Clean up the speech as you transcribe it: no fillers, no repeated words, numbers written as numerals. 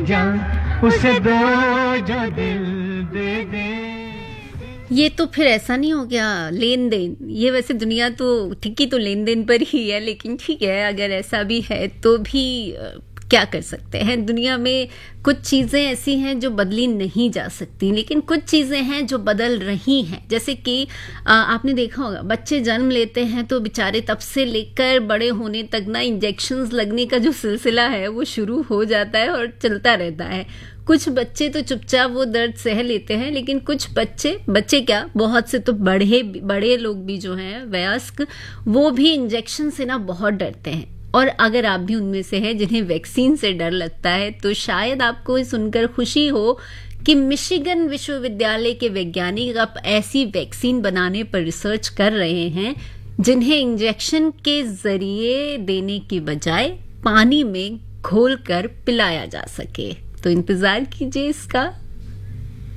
जान उसे दो जो दिल दे दे। ये तो फिर ऐसा नहीं हो गया लेन देन, ये वैसे दुनिया तो ठीक तो लेन देन पर ही है, लेकिन ठीक है अगर ऐसा भी है तो भी क्या कर सकते हैं। दुनिया में कुछ चीज़ें ऐसी हैं जो बदली नहीं जा सकती, लेकिन कुछ चीज़ें हैं जो बदल रही हैं। जैसे कि आपने देखा होगा बच्चे जन्म लेते हैं तो बेचारे तब से लेकर बड़े होने तक ना इंजेक्शन्स लगने का जो सिलसिला है वो शुरू हो जाता है और चलता रहता है। कुछ बच्चे तो चुपचाप वो दर्द सह लेते हैं, लेकिन कुछ बच्चे क्या बहुत से तो बड़े लोग भी जो हैं वयस्क, वो भी इंजेक्शन से ना बहुत डरते हैं। और अगर आप भी उनमें से हैं जिन्हें वैक्सीन से डर लगता है तो शायद आपको सुनकर खुशी हो कि मिशिगन विश्वविद्यालय के वैज्ञानिक अब ऐसी वैक्सीन बनाने पर रिसर्च कर रहे हैं जिन्हें इंजेक्शन के जरिए देने की बजाय पानी में घोलकर पिलाया जा सके। तो इंतजार कीजिए इसका।